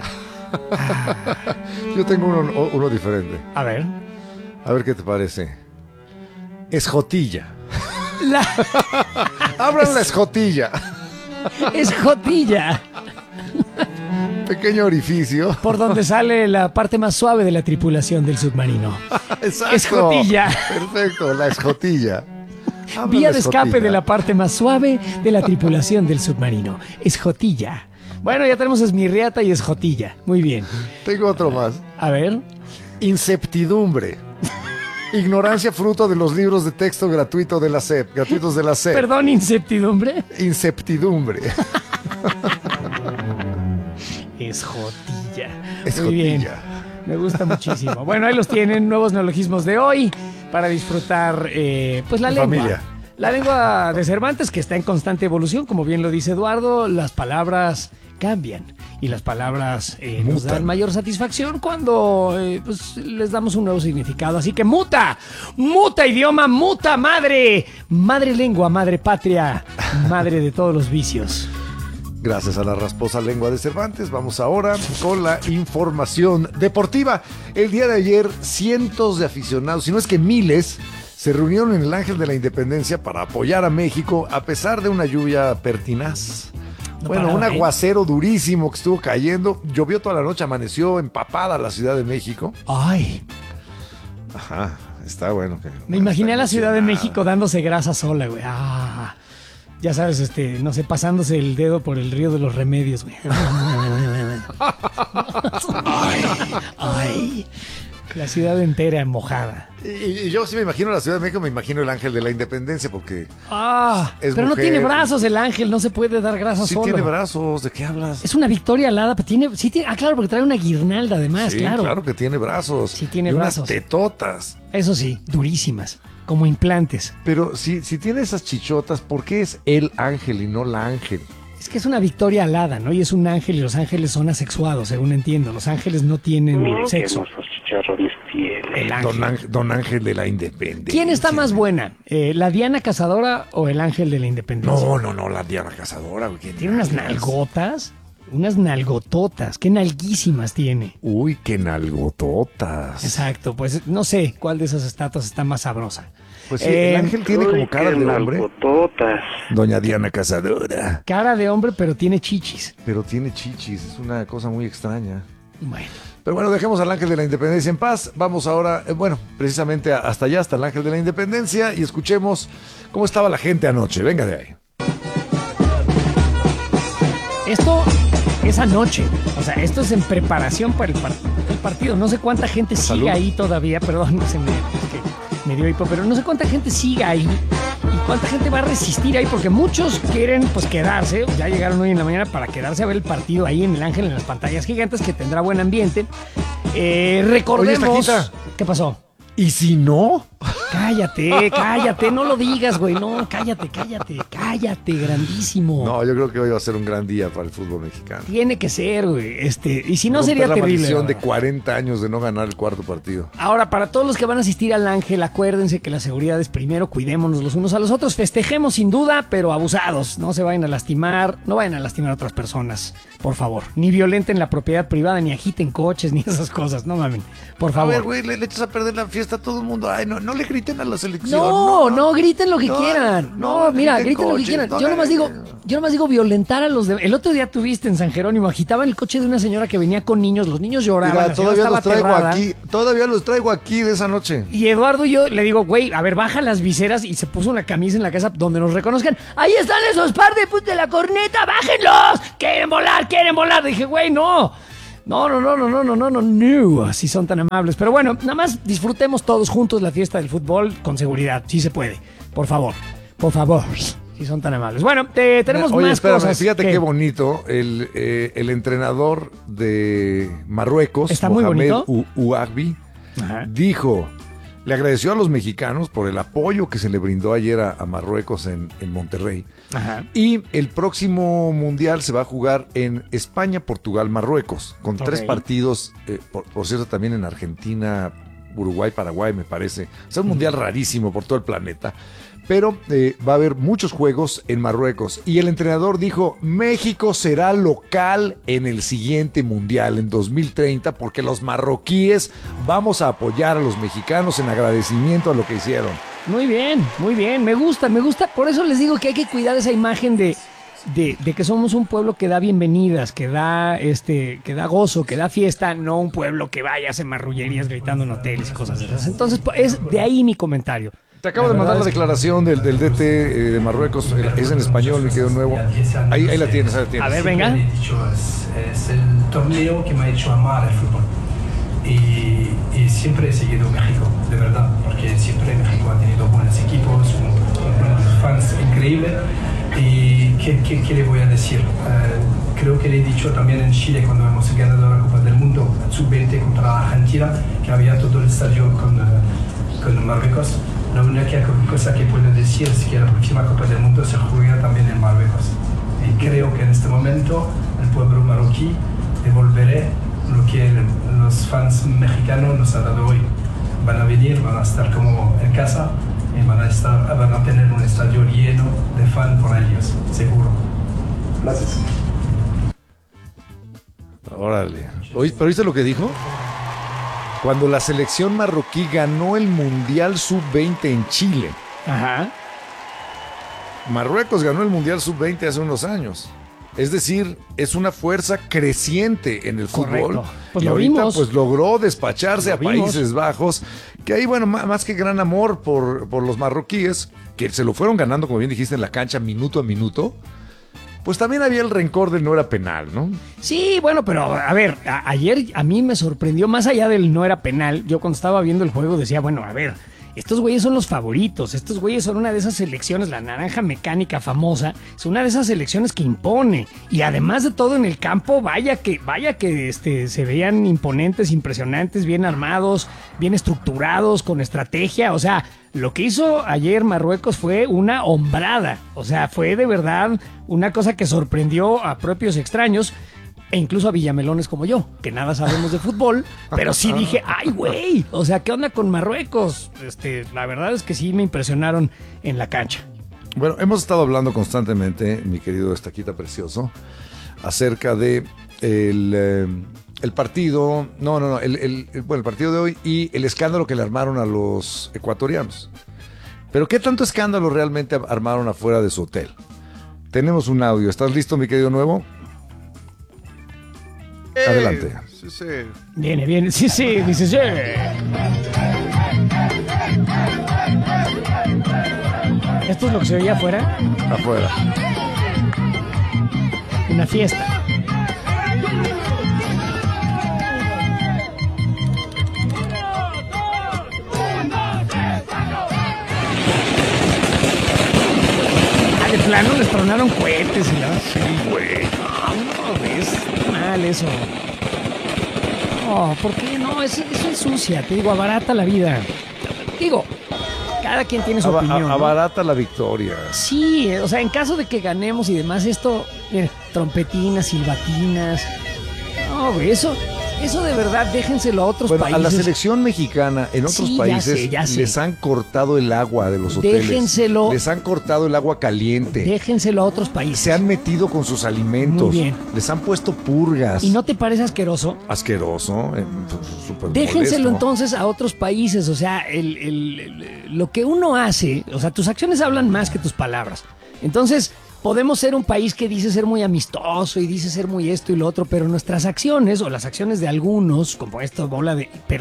Yo tengo uno diferente. A ver qué te parece. Esjotilla. Abran la esjotilla. Esjotilla. Pequeño orificio. Por donde sale la parte más suave de la tripulación del submarino. Exacto. Esjotilla. Perfecto, la esjotilla. Vía de escape de la parte más suave de la tripulación del submarino. Esjotilla. Bueno, ya tenemos esmirriata y esjotilla. Muy bien. Tengo otro más. A ver. Inceptidumbre. Ignorancia fruto de los libros de texto gratuitos de la SEP. Perdón, inceptidumbre. Inceptidumbre. Esjotilla. Esjotilla. Muy bien. Me gusta muchísimo. Bueno, ahí los tienen, nuevos neologismos de hoy para disfrutar pues la lengua. Familia. La lengua de Cervantes, que está en constante evolución, como bien lo dice Eduardo. Las palabras cambian y las palabras nos dan mayor satisfacción cuando pues, les damos un nuevo significado. Así que muta idioma, muta madre lengua, madre patria, madre de todos los vicios. Gracias a la rasposa lengua de Cervantes, vamos ahora con la información deportiva. El día de ayer, cientos de aficionados, si no es que miles, se reunieron en el Ángel de la Independencia para apoyar a México a pesar de una lluvia pertinaz. Un aguacero durísimo que estuvo cayendo. Llovió toda la noche, amaneció empapada la Ciudad de México. ¡Ay! Ajá, está bueno. Me imaginé a la Ciudad de México dándose grasa sola, güey. ¡Ah! Ya sabes, no sé, pasándose el dedo por el río de los remedios, güey. Ay, la ciudad entera mojada. Y yo sí me imagino la Ciudad de México, me imagino el Ángel de la Independencia, porque pero mujer. No tiene brazos el ángel, no se puede dar grasa sí solo. Sí tiene brazos, ¿de qué hablas? Es una victoria alada, pero tiene, claro, porque trae una guirnalda además, sí, claro. Claro que tiene brazos. Sí tiene y brazos. Unas tetotas. Eso sí, durísimas. Como implantes. Pero si tiene esas chichotas, ¿por qué es el ángel y no la ángel? Es que es una victoria alada, ¿no? Y es un ángel y los ángeles son asexuados, según entiendo. Los ángeles no tienen sexo. El ángel. Don Ángel de la Independencia. ¿Quién está más buena? ¿La Diana Cazadora o el Ángel de la Independencia? No, la Diana Cazadora. Tiene unas nalgotas. Unas nalgototas, qué nalguísimas tiene. Uy, qué nalgototas. Exacto, pues no sé cuál de esas estatuas está más sabrosa. Pues sí, el ángel tiene como cara de hombre. Nalgototas. Doña Diana Cazadora. Cara de hombre, pero tiene chichis. Pero tiene chichis, es una cosa muy extraña. Bueno. Pero bueno, dejemos al Ángel de la Independencia en paz. Vamos ahora, precisamente hasta allá, hasta el Ángel de la Independencia, y escuchemos cómo estaba la gente anoche. Venga de ahí. Esto es anoche, o sea, esto es en preparación para el partido. No sé cuánta gente sigue ahí todavía, perdón, me dio hipo, pero no sé cuánta gente sigue ahí y cuánta gente va a resistir ahí, porque muchos quieren pues quedarse, ya llegaron hoy en la mañana para quedarse a ver el partido ahí en el Ángel, en las pantallas gigantes, que tendrá buen ambiente. Recordemos... Oye, ¿qué pasó? ¿Y si no? Cállate, no lo digas, güey, no, cállate, grandísimo. No, yo creo que hoy va a ser un gran día para el fútbol mexicano. Tiene que ser, güey, y si no romper sería la terrible. Maldición de 40 años de no ganar el cuarto partido. Ahora, para todos los que van a asistir al Ángel, acuérdense que la seguridad es primero, cuidémonos los unos a los otros, festejemos sin duda, pero abusados, no se vayan a lastimar, no vayan a lastimar a otras personas, por favor, ni violenten la propiedad privada, ni agiten coches, ni esas cosas, no mamen, por favor. A ver, güey, le echas a perder la fiesta a todo el mundo. Ay, no le griten a la selección. No, griten lo que quieran. No, mira, griten lo que quieran. Yo nomás digo violentar a los de... El otro día tuviste en San Jerónimo, agitaban el coche de una señora que venía con niños, los niños lloraban. Mira, todavía los traigo aquí de esa noche. Y Eduardo y yo le digo, güey, a ver, baja las viseras, y se puso una camisa en la casa donde nos reconozcan. Ahí están esos par de la corneta, bájenlos. Quieren volar. Dije, güey, no, así son tan amables. Pero bueno, nada más disfrutemos todos juntos la fiesta del fútbol con seguridad, sí se puede, por favor, si son tan amables. Bueno, tenemos más cosas. Fíjate qué bonito, el entrenador de Marruecos, está Mohamed muy bonito. Ouagbi, dijo, le agradeció a los mexicanos por el apoyo que se le brindó ayer a Marruecos en Monterrey. Ajá. Y el próximo mundial se va a jugar en España, Portugal, Marruecos, con 3 partidos, por cierto, también en Argentina, Uruguay, Paraguay, me parece. O sea, un mundial rarísimo por todo el planeta. Pero va a haber muchos juegos en Marruecos. Y el entrenador dijo, México será local en el siguiente mundial, en 2030, porque los marroquíes vamos a apoyar a los mexicanos en agradecimiento a lo que hicieron. Muy bien, me gusta. Por eso les digo que hay que cuidar esa imagen de que somos un pueblo que da bienvenidas, que da gozo, que da fiesta, no un pueblo que vaya a hacer marrullerías gritando en hoteles y cosas de esas. Entonces, es de ahí mi comentario. Te acabo de mandar la declaración del DT de Marruecos, es en español, me quedó nuevo. Ahí la tienes, A ver, venga. Es el torneo que me ha hecho amar el fútbol. Y siempre he seguido México, de verdad, porque siempre México ha tenido buenos equipos, unos fans increíbles. ¿Y qué le voy a decir? Creo que le he dicho también en Chile, cuando hemos ganado la Copa del Mundo, sub-20 contra Argentina, que había todo el estadio con Marruecos. La única cosa que puedo decir es que la próxima Copa del Mundo se juega también en Marruecos. Y creo que en este momento el pueblo marroquí devolverá lo que los fans mexicanos nos han dado hoy. Van a venir, van a estar como en casa y van a tener un estadio lleno de fans por ellos, seguro. Gracias. Órale. ¿Pero viste lo que dijo? Cuando la selección marroquí ganó el Mundial Sub-20 en Chile. Ajá. Marruecos ganó el Mundial Sub-20 hace unos años. Es decir, es una fuerza creciente en el fútbol. Pues y lo ahorita vimos. Pues logró despacharse a vimos. Países Bajos, que ahí, bueno, más que gran amor por los marroquíes, que se lo fueron ganando, como bien dijiste, en la cancha minuto a minuto. Pues también había el rencor del no era penal, ¿no? Sí, bueno, pero a ver, ayer a mí me sorprendió, más allá del no era penal, yo cuando estaba viendo el juego decía, bueno, a ver, estos güeyes son los favoritos, estos güeyes son una de esas selecciones, la naranja mecánica famosa, es una de esas selecciones que impone, y además de todo en el campo, vaya que se veían imponentes, impresionantes, bien armados, bien estructurados, con estrategia, o sea, lo que hizo ayer Marruecos fue una hombrada, o sea, fue de verdad una cosa que sorprendió a propios extraños, e incluso a villamelones como yo, que nada sabemos de fútbol, pero sí dije, ¡ay, güey! O sea, ¿qué onda con Marruecos? La verdad es que sí me impresionaron en la cancha. Bueno, hemos estado hablando constantemente, mi querido Estaquita Precioso, acerca de el partido, el partido de hoy y el escándalo que le armaron a los ecuatorianos. Pero ¿qué tanto escándalo realmente armaron afuera de su hotel? Tenemos un audio. ¿Estás listo, mi querido Nuevo? Adelante. Sí. Viene. Sí, dice sí. ¿Esto es lo que se veía afuera? Afuera. Una fiesta. De plano les tronaron cohetes y la... Sí, güey. No, ves mal eso. No, ¿por qué no? Eso ensucia, te digo, abarata la vida. Digo, cada quien tiene su opinión, ¿no? Abarata la victoria. Sí, o sea, en caso de que ganemos y demás, esto, trompetinas, silbatinas. No, güey, eso de verdad déjenselo a otros países. A la selección mexicana en otros países ya sé. Les han cortado el agua de los hoteles. Déjenselo. Les han cortado el agua caliente. Déjenselo a otros países. Se han metido con sus alimentos. Muy bien. Les han puesto purgas. ¿Y no te parece asqueroso? Asqueroso, súper Déjenselo molesto. entonces a otros países. O sea, lo que uno hace, o sea, tus acciones hablan más que tus palabras. Entonces, podemos ser un país que dice ser muy amistoso y dice ser muy esto y lo otro, pero nuestras acciones o las acciones de algunos, como esto, bola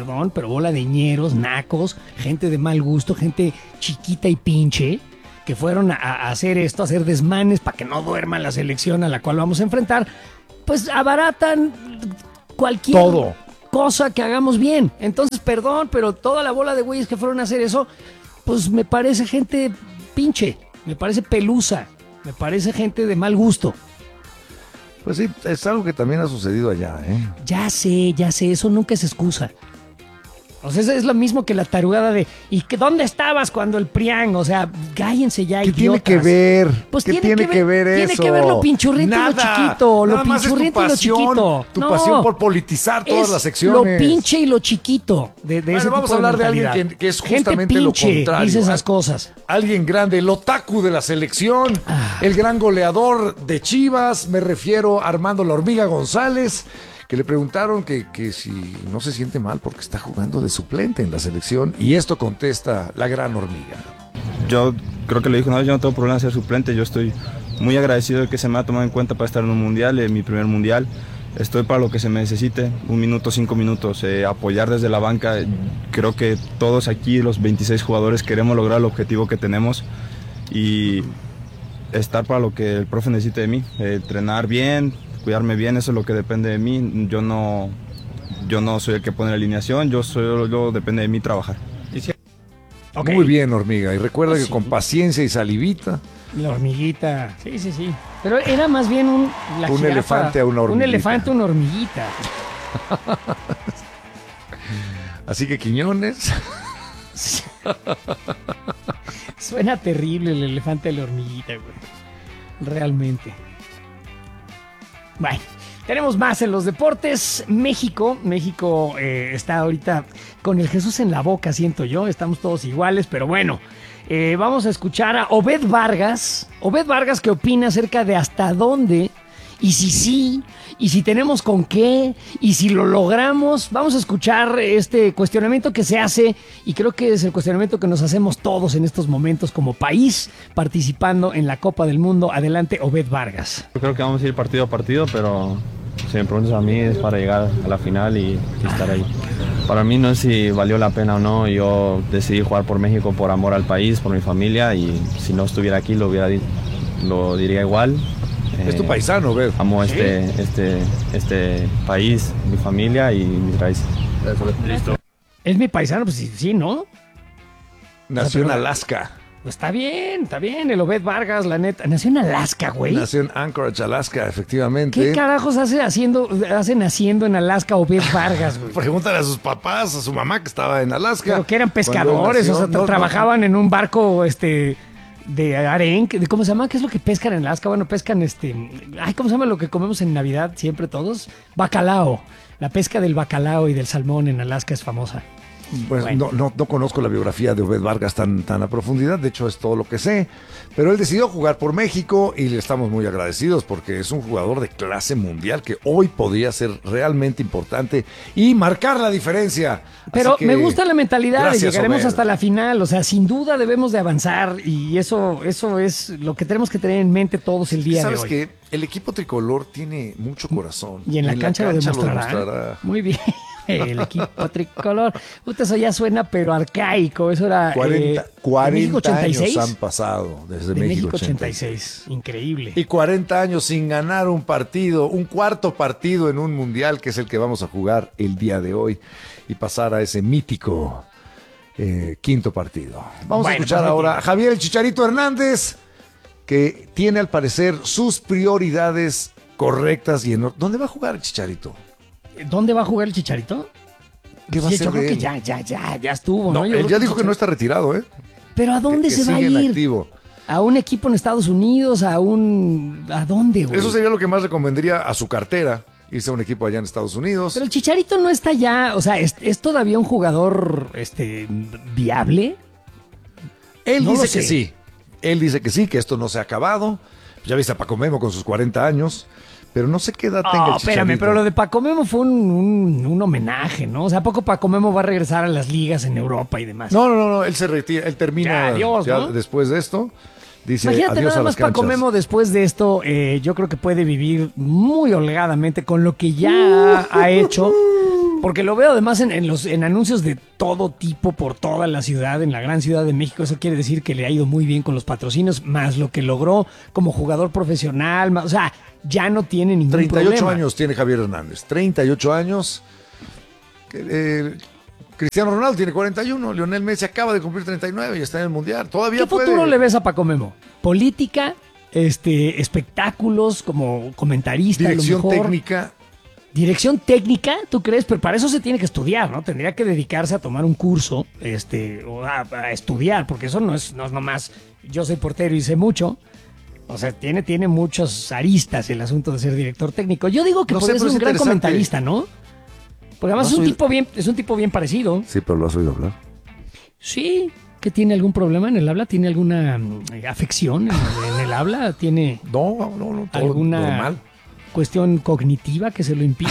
de ñeros, nacos, gente de mal gusto, gente chiquita y pinche, que fueron a hacer esto, a hacer desmanes para que no duerma la selección a la cual vamos a enfrentar, pues abaratan cualquier cosa que hagamos bien. Entonces, perdón, pero toda la bola de güeyes que fueron a hacer eso, pues me parece gente pinche, me parece pelusa. Me parece gente de mal gusto. Pues sí, es algo que también ha sucedido allá, ¿eh? Ya sé, eso nunca es excusa. O sea, es lo mismo que la tarugada de ¿y dónde estabas cuando el PRIAN? O sea, cállense ya, idiotas. ¿Qué tiene que ver? Pues ¿Qué tiene que ver eso? Tiene que ver lo pinchurriento y lo chiquito. Lo pinchurriento y lo chiquito. Tu pasión por politizar todas las secciones. Lo pinche y lo chiquito de ese tipo vamos a hablar de alguien que es justamente gente pinche, lo contrario. Dice esas cosas. Alguien grande, el otaku de la selección, el gran goleador de Chivas, me refiero a Armando La Hormiga González, que le preguntaron que si no se siente mal porque está jugando de suplente en la selección, y esto contesta la gran Hormiga. Yo creo que le dijo, no, yo no tengo problema en ser suplente, yo estoy muy agradecido de que se me ha tomado en cuenta para estar en un mundial, en mi primer mundial. Estoy para lo que se me necesite, 1 minuto, 5 minutos, apoyar desde la banca. Creo que todos aquí, los 26 jugadores, queremos lograr el objetivo que tenemos y estar para lo que el profe necesite de mí, entrenar bien, cuidarme bien, eso es lo que depende de mí. Yo no soy el que pone la alineación, yo depende de mí trabajar. Okay. Muy bien, Hormiga, y recuerda que con paciencia y salivita. La hormiguita, sí. Pero era más bien un elefante a una hormiguita. Un elefante a una hormiguita. Así que Quiñones. Suena terrible el elefante a la hormiguita, güey. Realmente. Bueno, tenemos más en los deportes. México está ahorita con el Jesús en la boca, siento yo. Estamos todos iguales, pero bueno. Vamos a escuchar a Obed Vargas. Obed Vargas, ¿qué opina acerca de hasta dónde? Y si sí, y si tenemos con qué, y si lo logramos. Vamos a escuchar este cuestionamiento que se hace, y creo que es el cuestionamiento que nos hacemos todos en estos momentos como país, participando en la Copa del Mundo. Adelante, Obed Vargas. Yo creo que vamos a ir partido a partido, pero si me preguntas a mí es para llegar a la final y estar ahí. Para mí no es si valió la pena o no, yo decidí jugar por México por amor al país, por mi familia, y si no estuviera aquí lo diría igual. Es tu paisano, Obed. Amo este país, mi familia y mis raíces. Listo. Es mi paisano, pues sí, ¿no? Nació en Alaska. Pues está bien, el Obed Vargas, la neta. Nació en Alaska, güey. Nació en Anchorage, Alaska, efectivamente. ¿Qué carajos hace naciendo en Alaska Obed Vargas, güey? Pregúntale a sus papás, a su mamá que estaba en Alaska. Pero que eran pescadores, nació, o sea, trabajaban en un barco, de arenque, ¿cómo se llama? ¿Qué es lo que pescan en Alaska? Bueno, pescan ¿cómo se llama lo que comemos en Navidad siempre todos? Bacalao. La pesca del bacalao y del salmón en Alaska es famosa. Pues Bueno. no conozco la biografía de Obed Vargas tan a profundidad, de hecho es todo lo que sé, pero él decidió jugar por México y le estamos muy agradecidos porque es un jugador de clase mundial que hoy podría ser realmente importante y marcar la diferencia. Pero Así que, me gusta la mentalidad de gracias, llegaremos Obed. hasta la final, o sea, sin duda debemos de avanzar y eso es lo que tenemos que tener en mente todos el día de ¿Sabes hoy. qué? El equipo tricolor tiene mucho corazón. Y en la cancha lo demostrará. demostrará. Muy bien. El equipo tricolor. Puta, eso ya suena, pero arcaico. Eso era. 40 México 86. años han pasado desde De México México 86. 86. Increíble. Y 40 años sin ganar un partido, un cuarto partido en un mundial, que es el que vamos a jugar el día de hoy, y pasar a ese mítico quinto partido. Vamos a escuchar ahora a Javier el Chicharito Hernández, que tiene al parecer sus prioridades correctas y en ¿dónde va a jugar el Chicharito? ¿Dónde va a jugar el Chicharito? ¿Qué va a Sí, hacer yo creo de que él? ya estuvo, ¿no? No, Yo él creo ya dijo que no está retirado, ¿eh? Pero ¿a dónde Que se va a sigue en ir? activo. ¿A un equipo en Estados Unidos? ¿A dónde, güey? Eso sería lo que más recomendaría a su cartera, irse a un equipo allá en Estados Unidos. Pero el Chicharito no está ya, o sea, ¿es todavía un jugador viable? Él No dice lo sé. que sí. Él dice que sí, que esto no se ha acabado. Ya viste a Paco Memo con sus 40 años. Pero no sé qué edad tenga el Espérame, Chicharito. pero lo de Paco Memo fue un homenaje, ¿no? O sea, ¿a poco Paco Memo va a regresar a las ligas en Europa y demás? No, él se retira, él termina Ya, adiós, ¿no? después de esto. Dice Imagínate adiós nada a más las canchas. Paco Memo después de esto, yo creo que puede vivir muy holgadamente con lo que ya ha hecho, porque lo veo además en anuncios de todo tipo por toda la ciudad, en la gran Ciudad de México. Eso quiere decir que le ha ido muy bien con los patrocinios, más lo que logró como jugador profesional, o sea, ya no tiene ningún 38 problema. años tiene Javier Hernández. 38 años. Cristiano Ronaldo tiene 41. Lionel Messi acaba de cumplir 39 y está en el Mundial. Todavía ¿Qué puede. futuro le ves a Paco Memo? ¿Política? ¿Espectáculos como comentarista? Dirección a lo mejor? técnica. ¿Dirección técnica? ¿Tú crees? Pero para eso se tiene que estudiar, ¿no? Tendría que dedicarse a tomar un curso, o a estudiar, porque eso no es nomás yo soy portero y sé mucho. O sea, tiene muchos aristas el asunto de ser director técnico. Yo digo que No sé, podría ser pero es un gran interesante. comentarista, ¿no? Porque además ¿No has oído? es un tipo bien parecido. Sí, pero lo has oído hablar. Sí, que tiene algún problema en el habla, tiene alguna afección en el habla, tiene No, todo alguna normal. cuestión cognitiva que se lo impide.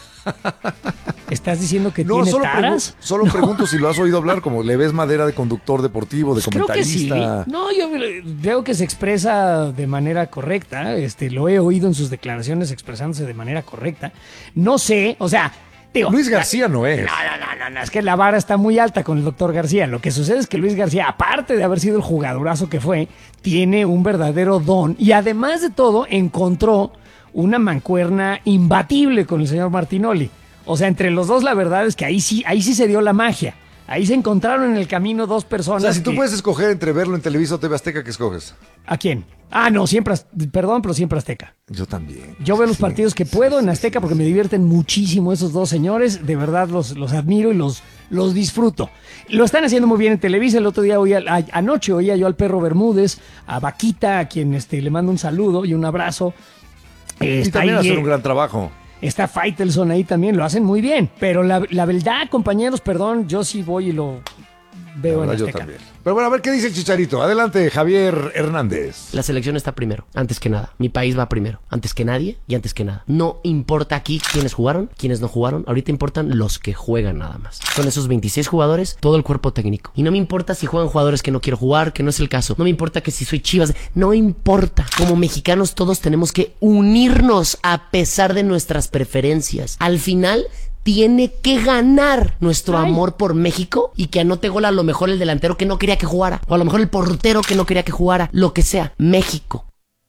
¿Estás diciendo que tiene taras? Solo pregunto si lo has oído hablar, como le ves madera de conductor deportivo, de Creo que sí. comentarista. No, yo veo que se expresa de manera correcta. Lo he oído en sus declaraciones expresándose de manera correcta. No sé, o sea, digo, Luis García no es. No, es que la vara está muy alta con el doctor García. Lo que sucede es que Luis García, aparte de haber sido el jugadorazo que fue, tiene un verdadero don y además de todo encontró una mancuerna imbatible con el señor Martinoli. O sea, entre los dos la verdad es que ahí sí se dio la magia. Ahí se encontraron en el camino dos personas. O sea, si tú que- puedes escoger entre verlo en Televisa o TV Azteca, ¿qué escoges? ¿A quién? Ah, no, siempre, perdón, pero siempre Azteca. Yo también. Yo veo los partidos que puedo en Azteca porque me divierten muchísimo esos dos señores. De verdad los admiro y los disfruto. Lo están haciendo muy bien en Televisa. El otro día, anoche oía yo al Perro Bermúdez, a Vaquita, a quien le mando un saludo y un abrazo. Y Está también ahí, hacer un gran trabajo. Está Faitelson ahí también, lo hacen muy bien. Pero la verdad, compañeros, perdón, yo sí voy y lo veo en Yo Azteca. también. Pero bueno, a ver qué dice el Chicharito. Adelante, Javier Hernández. La selección está primero, antes que nada. Mi país va primero, antes que nadie y antes que nada. No importa aquí quiénes jugaron, quiénes no jugaron. Ahorita importan los que juegan nada más. Son esos 26 jugadores, todo el cuerpo técnico. Y no me importa si juegan jugadores que no quiero jugar, que no es el caso. No me importa que si soy Chivas. No importa. Como mexicanos todos tenemos que unirnos a pesar de nuestras preferencias. Al final tiene que ganar nuestro amor por México y que anote gol a lo mejor el delantero que no quería que jugara, o a lo mejor el portero que no quería que jugara, lo que sea. México.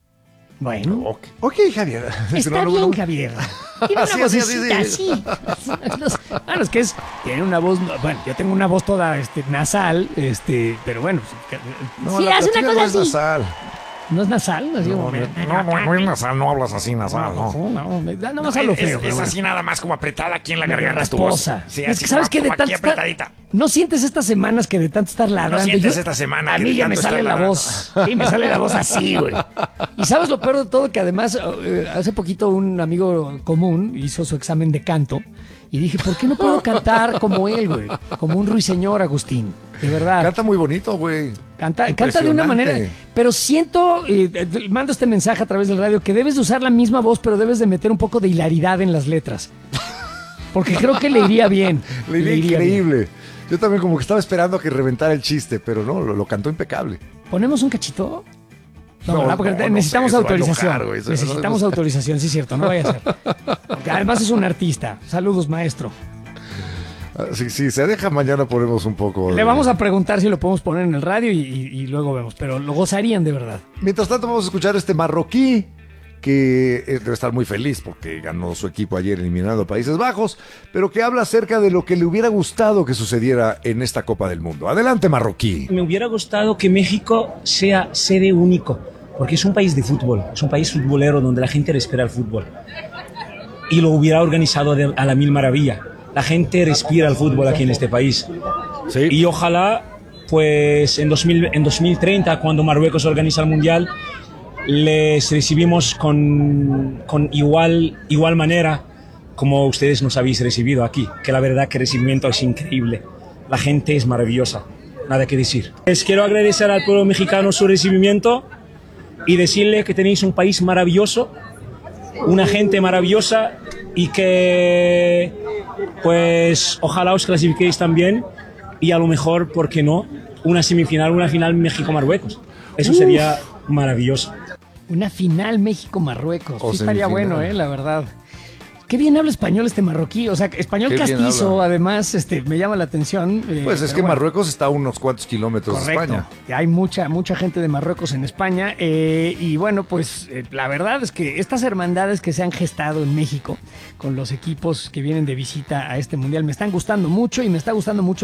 Bueno. Ok, Javier. Está bien, Javier. Tiene una vocecita así. Bueno, es que tiene una voz, bueno, yo tengo una voz toda nasal, pero bueno. No, sí, la hace una tuya cosa no es así. nasal. ¿No es nasal? Así como- no es nasal, no hablas así nasal, no. Nada más a lo feo. pero Es bueno. así nada más como apretada aquí en la La garganta tu voz. rasposa. Sí, Es así que sabes como que de aquí tanto estar, apretadita. ¿no sientes estas semanas que de tanto estar ladrando? sientes esta semana A que mí de ya me tanto sale estar la ladrando. voz. Sí, me sale la voz así, güey. Y sabes lo peor de todo, que además hace poquito un amigo común hizo su examen de canto Y dije, ¿por qué no puedo cantar como él, güey? Como un ruiseñor, Agustín. De verdad. Canta muy bonito, güey. Canta de una manera. Pero siento, mando este mensaje a través del radio, que debes de usar la misma voz, pero debes de meter un poco de hilaridad en las letras. Porque creo que le iría bien. Le iría increíble. Bien. Yo también como que estaba esperando a que reventara el chiste, pero no, lo cantó impecable. ¿Ponemos un cachito? No, porque necesitamos autorización. Necesitamos autorización, sí es cierto, no vaya a ser. Porque además es un artista. Saludos, maestro. Si se deja, mañana ponemos un poco. Le vamos a preguntar si lo podemos poner en el radio y luego vemos, pero lo gozarían de verdad. Mientras tanto vamos a escuchar este marroquí que debe estar muy feliz porque ganó su equipo ayer eliminando a Países Bajos, pero que habla acerca de lo que le hubiera gustado que sucediera en esta Copa del Mundo. Adelante, marroquí. Me hubiera gustado que México sea sede único, porque es un país de fútbol, es un país futbolero donde la gente respira el fútbol. Y lo hubiera organizado a la mil maravilla. La gente respira el fútbol aquí en este país. Sí. Y ojalá, pues en 2030, cuando Marruecos organiza el Mundial, les recibimos con igual manera como ustedes nos habéis recibido aquí, que la verdad que el recibimiento es increíble. La gente es maravillosa, nada que decir. Les quiero agradecer al pueblo mexicano su recibimiento y decirle que tenéis un país maravilloso, una gente maravillosa y que pues ojalá os clasifiquéis también y a lo mejor, ¿por qué no? Una semifinal, una final México-Marruecos. Eso sería maravilloso. Una final México-Marruecos. Sí estaría bueno, la verdad. Qué bien habla español este marroquí. O sea, español castizo, además, me llama la atención. Pues es que bueno, Marruecos está a unos cuantos kilómetros de España. Hay mucha gente de Marruecos en España. Y bueno, pues la verdad es que estas hermandades que se han gestado en México con los equipos que vienen de visita a este mundial me están gustando mucho y me está gustando mucho